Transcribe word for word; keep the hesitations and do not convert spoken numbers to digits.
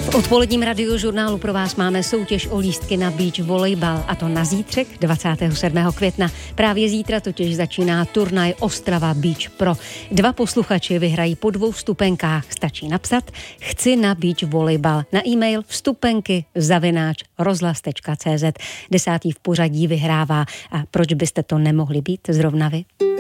V odpoledním radiožurnálu pro vás máme soutěž o lístky na beach volejbal, a to na zítřek dvacátého sedmého května. Právě zítra totiž začíná turnaj Ostrava Beach Pro. Dva posluchači vyhrají po dvou vstupenkách. Stačí napsat chci na beach volejbal na e-mail vstupenky zavináč rozhlas tečka cé zet. Desátý v pořadí vyhrává. A proč byste to nemohli být zrovna vy?